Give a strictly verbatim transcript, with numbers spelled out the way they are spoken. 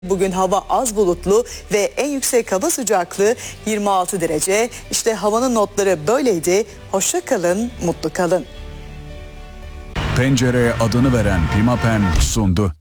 Bugün hava az bulutlu ve en yüksek hava sıcaklığı yirmi altı derece. İşte havanın notları böyleydi. Hoşça kalın, mutlu kalın. Pencereye adını veren Pimapen sundu.